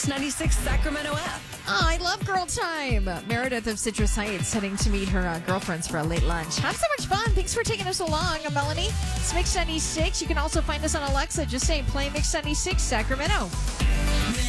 96 Sacramento app. Oh, I love girl time. Meredith of Citrus Heights heading to meet her girlfriends for a late lunch. Have so much fun. Thanks for taking us along. I'm Melanie. It's Mix 96. You can also find us on Alexa. Just say play Mix 96 Sacramento.